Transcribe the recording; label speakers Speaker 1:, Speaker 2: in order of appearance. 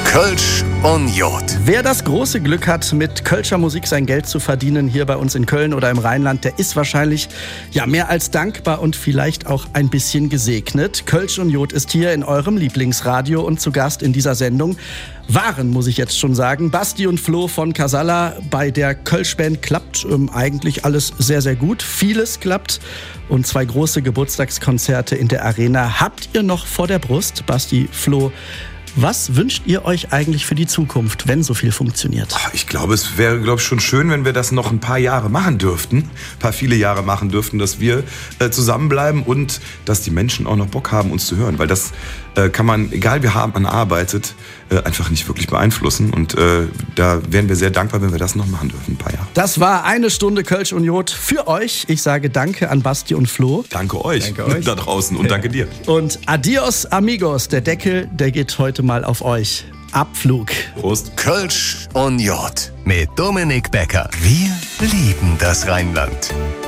Speaker 1: Kölsch und Jod.
Speaker 2: Wer das große Glück hat, mit Kölscher Musik sein Geld zu verdienen, hier bei uns in Köln oder im Rheinland, der ist wahrscheinlich mehr als dankbar und vielleicht auch ein bisschen gesegnet. Kölsch und Jod ist hier in eurem Lieblingsradio und zu Gast in dieser Sendung waren, muss ich jetzt schon sagen, Basti und Flo von Casalla. Bei der Kölsch-Band klappt eigentlich alles sehr, sehr gut. Vieles klappt und 2 große Geburtstagskonzerte in der Arena habt ihr noch vor der Brust. Basti, Flo, was wünscht ihr euch eigentlich für die Zukunft, wenn so viel funktioniert?
Speaker 3: Ich glaube, es wäre schon schön, wenn wir das noch ein paar Jahre machen dürften. Ein paar viele Jahre machen dürften, dass wir zusammenbleiben und dass die Menschen auch noch Bock haben, uns zu hören. Weil das kann man, egal wie hart man arbeitet, einfach nicht wirklich beeinflussen. Und da wären wir sehr dankbar, wenn wir das noch machen dürfen, ein paar Jahre.
Speaker 2: Das war 1 Stunde Kölsch und Jod für euch. Ich sage danke an Basti und Flo.
Speaker 3: Danke euch da draußen und danke dir.
Speaker 2: Und adios amigos, der Deckel, der geht heute mal auf euch. Abflug.
Speaker 3: Prost.
Speaker 1: Kölsch und Jod mit Dominik Becker. Wir lieben das Rheinland.